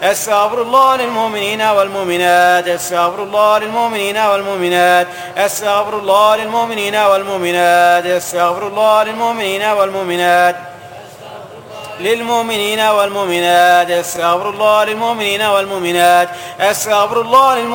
استغفر الله للمؤمنين والمؤمنات استغفر الله للمؤمنين والمؤمنات استغفر الله للمؤمنين والمؤمنات استغفر الله للمؤمنين والمؤمنات للمؤمنين والمؤمنات استغفر الله للمؤمنين والمؤمنات استغفر الله